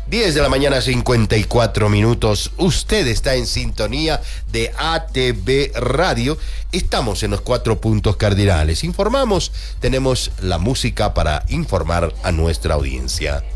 10 de la mañana, 54 minutos. Usted está en sintonía de ATV Radio. Estamos en los 4 puntos cardinales. Informamos, tenemos la música para informar a nuestra audiencia.